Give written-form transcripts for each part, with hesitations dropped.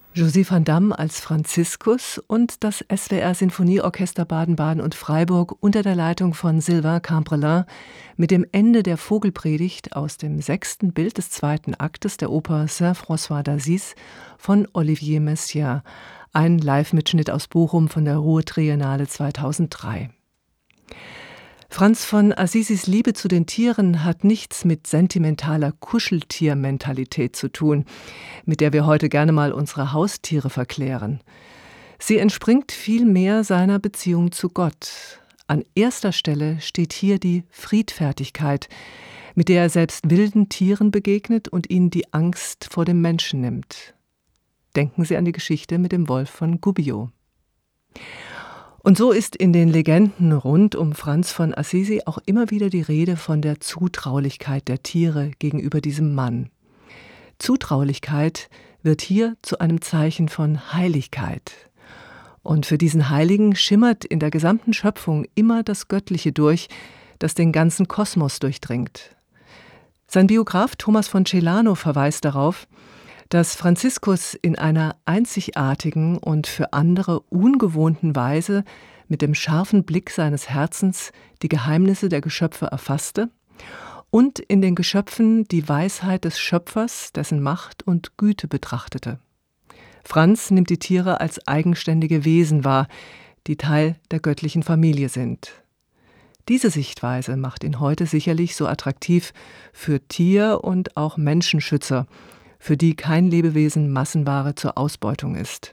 José van Damme als Franziskus und das SWR-Sinfonieorchester Baden-Baden und Freiburg unter der Leitung von Sylvain Cambrelin mit dem Ende der Vogelpredigt aus dem 6. Bild des 2. Aktes der Oper Saint-François d'Assise von Olivier Messiaen, ein Live-Mitschnitt aus Bochum von der Ruhr-Triennale 2003. Franz von Assisis Liebe zu den Tieren hat nichts mit sentimentaler Kuscheltiermentalität zu tun, mit der wir heute gerne mal unsere Haustiere verklären. Sie entspringt vielmehr seiner Beziehung zu Gott. An erster Stelle steht hier die Friedfertigkeit, mit der er selbst wilden Tieren begegnet und ihnen die Angst vor dem Menschen nimmt. Denken Sie an die Geschichte mit dem Wolf von Gubbio. Und so ist in den Legenden rund um Franz von Assisi auch immer wieder die Rede von der Zutraulichkeit der Tiere gegenüber diesem Mann. Zutraulichkeit wird hier zu einem Zeichen von Heiligkeit. Und für diesen Heiligen schimmert in der gesamten Schöpfung immer das Göttliche durch, das den ganzen Kosmos durchdringt. Sein Biograf Thomas von Celano verweist darauf, dass Franziskus in einer einzigartigen und für andere ungewohnten Weise mit dem scharfen Blick seines Herzens die Geheimnisse der Geschöpfe erfasste und in den Geschöpfen die Weisheit des Schöpfers, dessen Macht und Güte betrachtete. Franz nimmt die Tiere als eigenständige Wesen wahr, die Teil der göttlichen Familie sind. Diese Sichtweise macht ihn heute sicherlich so attraktiv für Tier- und auch Menschenschützer, für die kein Lebewesen Massenware zur Ausbeutung ist.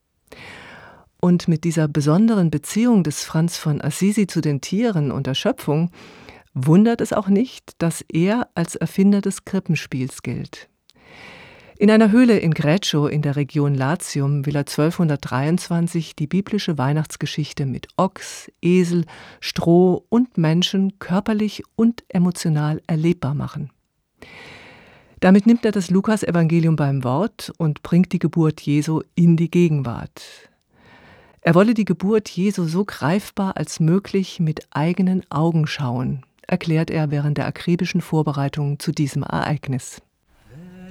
Und mit dieser besonderen Beziehung des Franz von Assisi zu den Tieren und der Schöpfung wundert es auch nicht, dass er als Erfinder des Krippenspiels gilt. In einer Höhle in Greccio in der Region Latium will er 1223 die biblische Weihnachtsgeschichte mit Ochs, Esel, Stroh und Menschen körperlich und emotional erlebbar machen. Damit nimmt er das Lukas-Evangelium beim Wort und bringt die Geburt Jesu in die Gegenwart. Er wolle die Geburt Jesu so greifbar als möglich mit eigenen Augen schauen, erklärt er während der akribischen Vorbereitungen zu diesem Ereignis.